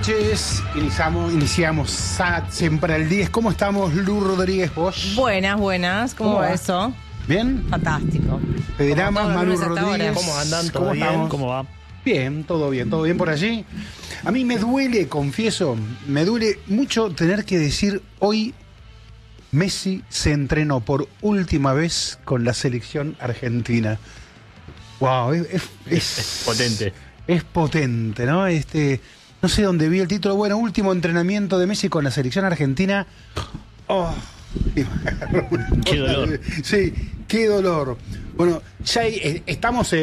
noches. Iniciamos SAT siempre al 10. ¿Cómo estamos, Lu Rodríguez Bosch? Buenas. ¿Cómo va eso? ¿Bien? Fantástico. Federamas, Manu hasta Rodríguez. ahora. ¿Cómo andan? ¿Todo ¿Cómo bien? estamos? ¿Cómo va? Bien, todo bien por allí. A mí me duele, confieso, me duele mucho tener que decir hoy Messi se entrenó por última vez con la selección argentina. Wow, es potente. Es potente, ¿no? No sé dónde vi el título. Bueno, último entrenamiento de Messi con la selección argentina. Oh, Qué dolor. Sí, qué dolor. Bueno, ya estamos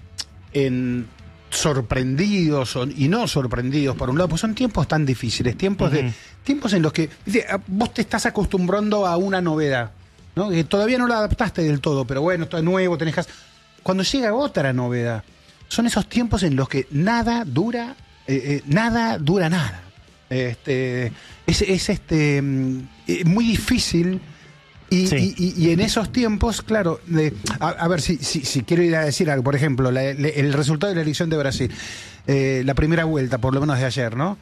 sorprendidos y no sorprendidos por un lado, pues son tiempos tan difíciles, tiempos en los que vos te estás acostumbrando a una novedad, ¿no? Que todavía no la adaptaste del todo, pero bueno, esto es nuevo, tenés que... Cuando llega otra novedad, son esos tiempos en los que nada dura nada. Es muy difícil. Y en esos tiempos, claro, a ver, si quiero ir a decir algo, por ejemplo, el resultado de la elección de Brasil, la primera vuelta, por lo menos de ayer, ¿no?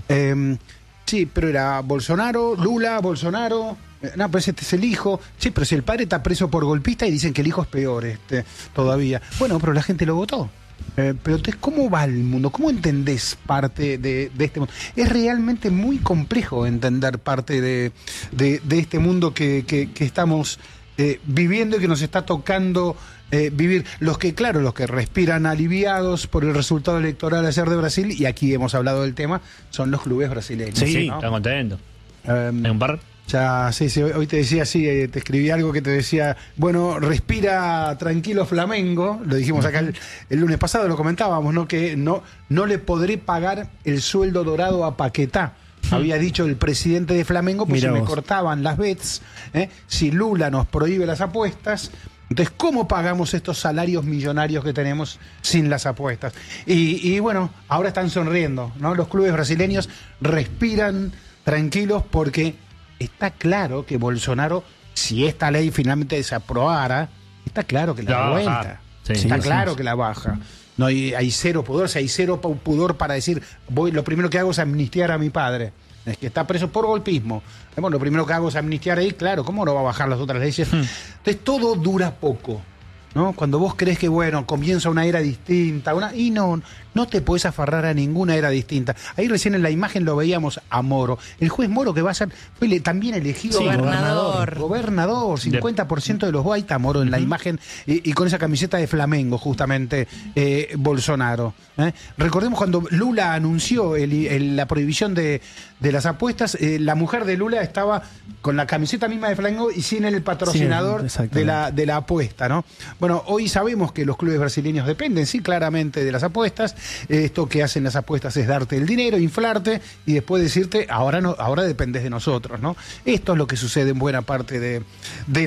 Sí, pero era Bolsonaro, Lula, Bolsonaro, no, pues este es el hijo, sí, pero si el padre está preso por golpista y dicen que el hijo es peor todavía. Bueno, pero la gente lo votó. Pero entonces, ¿cómo va el mundo? ¿Cómo entendés parte de este mundo? Es realmente muy complejo entender parte de este mundo que estamos viviendo y que nos está tocando vivir. Los que respiran aliviados por el resultado electoral ayer de Brasil, y aquí hemos hablado del tema, son los clubes brasileños. Sí, ¿no? están contentos. ¿Hay un par? Ya, sí, hoy te decía así, te escribí algo que te decía, bueno, respira tranquilo Flamengo, lo dijimos acá el lunes pasado, lo comentábamos, ¿no? Que no le podré pagar el sueldo dorado a Paquetá. Había dicho el presidente de Flamengo, pues Mirá se me vos. cortaban las bets, si Lula nos prohíbe las apuestas. Entonces, ¿cómo pagamos estos salarios millonarios que tenemos sin las apuestas? Y bueno, ahora están sonriendo, ¿no? Los clubes brasileños respiran tranquilos porque está claro que Bolsonaro, si esta ley finalmente se aprobara, está claro que la da vuelta. Sí, Está sí, claro sí. que la baja. No hay cero pudor, hay cero pudor para decir, lo primero que hago es amnistiar a mi padre. Es que está preso por golpismo. Bueno, lo primero que hago es amnistiar ahí, claro, ¿cómo no va a bajar las otras leyes? Entonces todo dura poco, ¿no? Cuando vos crees que, bueno, comienza una era distinta, y no te podés aferrar a ninguna era distinta. Ahí recién en la imagen lo veíamos a Moro. El juez Moro que va a ser, fue también elegido gobernador. Gobernador, 50% de los votos, ahí está Moro en la imagen, y con esa camiseta de Flamengo, justamente, Bolsonaro. Recordemos cuando Lula anunció la prohibición de las apuestas, la mujer de Lula estaba con la camiseta misma de Flamengo y sin el patrocinador de la apuesta, ¿no? Bueno, hoy sabemos que los clubes brasileños dependen, sí, claramente de las apuestas. Esto que hacen las apuestas es darte el dinero, inflarte y después decirte, ahora dependes de nosotros, ¿no? Esto es lo que sucede en buena parte de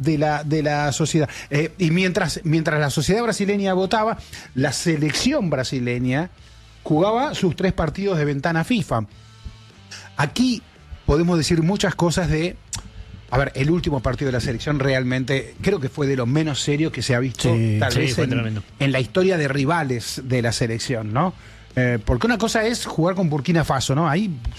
la sociedad. Y mientras la sociedad brasileña votaba, la selección brasileña jugaba sus 3 partidos de ventana FIFA. Aquí podemos decir muchas cosas a ver, el último partido de la selección realmente creo que fue de lo menos serio que se ha visto tal vez fue tremendo. en la historia de rivales de la selección, ¿no? Porque una cosa es jugar con Burkina Faso, ¿no? Ahí